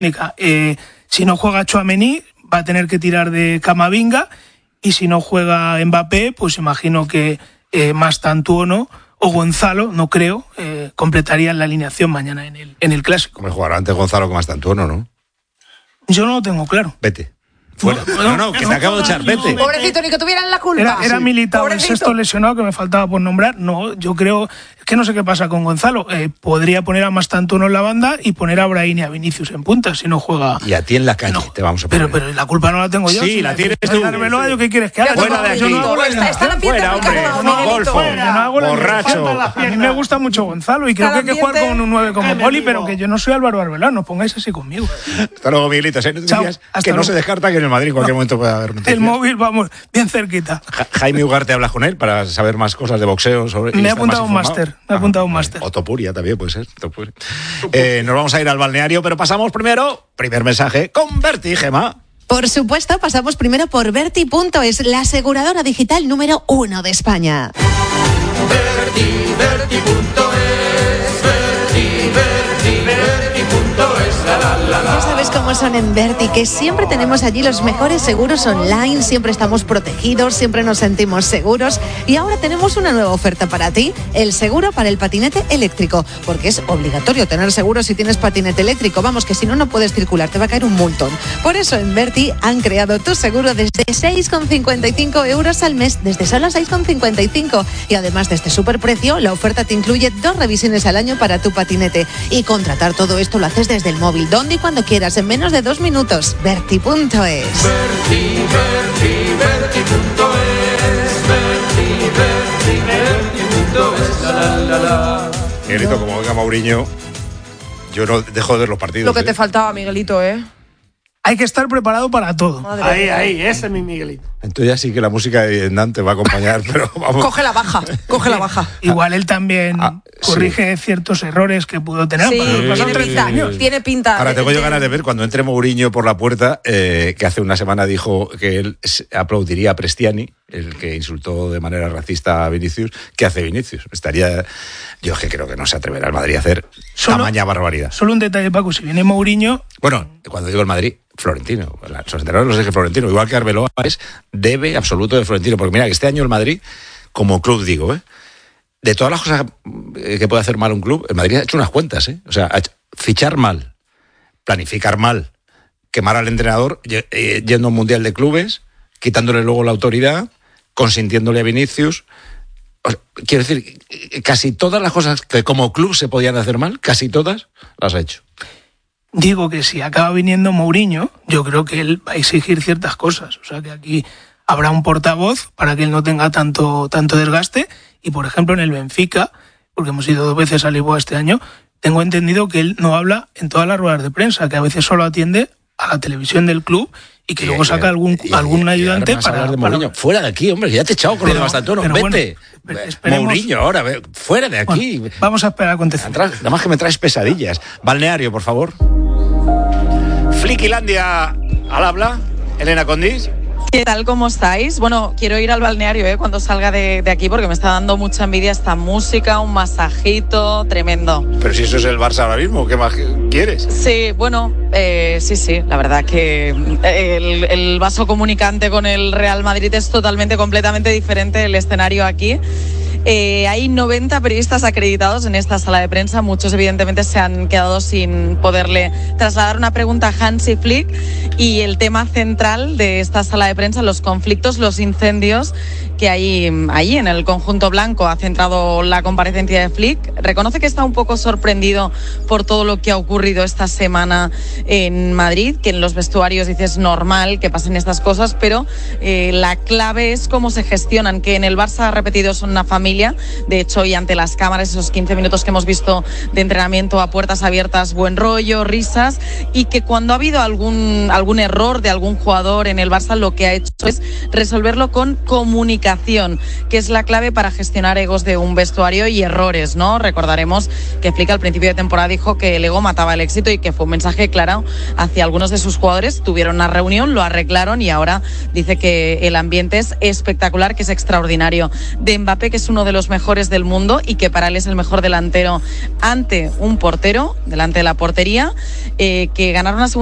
Si no juega Tchouaméni, va a tener que tirar de Camavinga, y si no juega Mbappé, pues imagino que Mastantuono o Gonzalo, no creo, completarían la alineación mañana en el Clásico. Como jugará antes Gonzalo que Mastantuono, ¿no? Yo no lo tengo claro. Vete. Fuera. No, que te acabo de echar, vete. Pobrecito, ni que tuvieran la culpa. Era Militao, el sexto lesionado que me faltaba por nombrar. No, yo creo, es que no sé qué pasa con Gonzalo. Podría poner a Mastantuono en la banda y poner a Brahim y a Vinicius en punta si no juega. Y a ti en la calle te vamos a poner. Pero la culpa no la tengo yo. Sí, la tienes tú. ¿Qué quieres que haga? Fuera de aquí. Yo no hago fuera, hombre. Golfo, borracho. A mí me gusta mucho Gonzalo y creo que hay que jugar con un 9 como Poli, pero que yo no soy Álvaro Arbeloa, no pongáis así conmigo. Hasta luego, Miguelito. Que no se descarta que en el Madrid en cualquier momento pueda haber noticias. El móvil, vamos, bien cerquita. Jaime Ugarte, hablas con él para saber más cosas de boxeo. Me he apuntado un máster. O Topuria también puede ser. Nos vamos a ir al balneario, pero pasamos primer mensaje con Berti, Gemma. Por supuesto, pasamos primero por Berti.es, la aseguradora digital número 1 de España. Berti.es, Ya sabes cómo son en Berti, que siempre tenemos allí los mejores seguros online, siempre estamos protegidos, siempre nos sentimos seguros, y ahora tenemos una nueva oferta para ti, el seguro para el patinete eléctrico, porque es obligatorio tener seguro si tienes patinete eléctrico, vamos, que si no, no puedes circular, te va a caer un multón. Por eso en Berti han creado tu seguro desde 6,55 euros al mes, desde solo 6,55, y además de este superprecio, la oferta te incluye 2 revisiones al año para tu patinete, y contratar todo esto lo haces desde el móvil, donde y cuando quieras, en menos de 2 minutos. Berti.es. Miguelito, como venga Mourinho, yo no dejo de ver los partidos. Lo que te faltaba, Miguelito, Hay que estar preparado para todo. Ahí, ese es mi Miguelito. Entonces ya sí que la música de Dante va a acompañar, pero vamos. Coge la baja. Igual él también corrige ciertos errores que pudo tener. Sí, tiene pinta. Ahora tengo yo ganas de ver cuando entre Mourinho por la puerta, que hace una semana dijo que él aplaudiría a Prestiani, el que insultó de manera racista a Vinicius. ¿Qué hace Vinicius? Yo es que creo que no se atreverá el Madrid a hacer tamaña barbaridad. Solo un detalle, Paco, si viene Mourinho... Bueno, cuando digo el Madrid, Florentino. Los entrenadores los dije Florentino. Igual que Arbeloa es debe absoluto de Florentino. Porque mira, que este año el Madrid, como club digo, de todas las cosas que puede hacer mal un club, el Madrid ha hecho unas cuentas, O sea, fichar mal, planificar mal, quemar al entrenador yendo a un mundial de clubes, quitándole luego la autoridad, consintiéndole a Vinicius. Quiero decir, casi todas las cosas que como club se podían hacer mal, casi todas las ha hecho. Digo que si acaba viniendo Mourinho, yo creo que él va a exigir ciertas cosas. O sea, que aquí habrá un portavoz para que él no tenga tanto desgaste. Y, por ejemplo, en el Benfica, porque hemos ido 2 veces a Lisboa este año, tengo entendido que él no habla en todas las ruedas de prensa, que a veces solo atiende a la televisión del club y que luego saca algún ayudante para fuera de aquí, hombre, ya te he echado con lo de Mastantuono, vete. Mourinho ahora, fuera de aquí. Bueno, vamos a esperar a acontecer. Nada más que me traes pesadillas. Balneario, por favor. Fliquilandia al habla, Elena Condis. ¿Qué tal? ¿Cómo estáis? Bueno, quiero ir al balneario cuando salga de aquí porque me está dando mucha envidia esta música, un masajito tremendo. Pero si eso es el Barça ahora mismo, ¿qué más quieres? Sí, bueno, sí, la verdad que el vaso comunicante con el Real Madrid es completamente diferente el escenario aquí. Hay 90 periodistas acreditados en esta sala de prensa. Muchos evidentemente se han quedado sin poderle trasladar una pregunta a Hansi Flick, y el tema central de esta sala de prensa, los conflictos, los incendios que hay allí en el conjunto blanco, ha centrado la comparecencia de Flick. Reconoce que está un poco sorprendido por todo lo que ha ocurrido esta semana en Madrid, que en los vestuarios dice es normal que pasen estas cosas, pero la clave es cómo se gestionan, que en el Barça ha repetido son una familia. De hecho, y ante las cámaras, esos 15 minutos que hemos visto de entrenamiento a puertas abiertas, buen rollo, risas, y que cuando ha habido algún error de algún jugador en el Barça, lo que ha hecho es resolverlo con comunicación, que es la clave para gestionar egos de un vestuario y errores, ¿no? Recordaremos que Flick al principio de temporada dijo que el ego mataba el éxito y que fue un mensaje claro hacia algunos de sus jugadores. Tuvieron una reunión, lo arreglaron y ahora dice que el ambiente es espectacular, que es extraordinario. De Mbappé, que es uno uno de los mejores del mundo y que para él es el mejor delantero ante un portero, delante de la portería, que ganaron una segunda